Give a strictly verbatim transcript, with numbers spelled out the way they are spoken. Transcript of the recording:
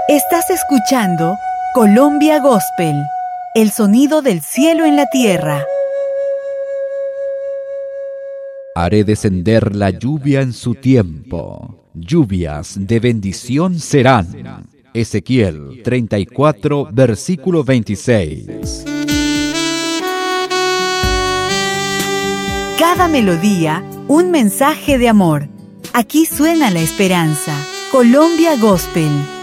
Estás escuchando Colombia Gospel, el sonido del cielo en la tierra. Haré descender la lluvia en su tiempo. Lluvias de bendición serán. Ezequiel treinta y cuatro, versículo veintiséis. Cada melodía, un mensaje de amor. Aquí suena la esperanza. Colombia Gospel.